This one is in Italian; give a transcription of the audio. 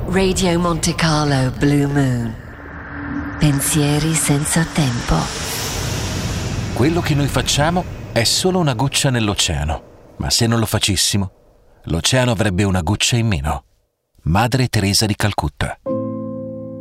Radio Monte Carlo Blue Moon. Pensieri senza tempo. Quello che noi facciamo è solo una goccia nell'oceano, ma se non lo facessimo, l'oceano avrebbe una goccia in meno. Madre Teresa di Calcutta.